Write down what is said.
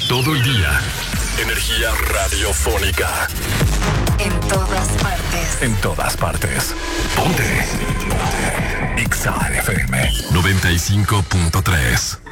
Todo el día. Energía radiofónica. En todas partes. En todas partes. Ponte. Ponte. Exa FM 95.3.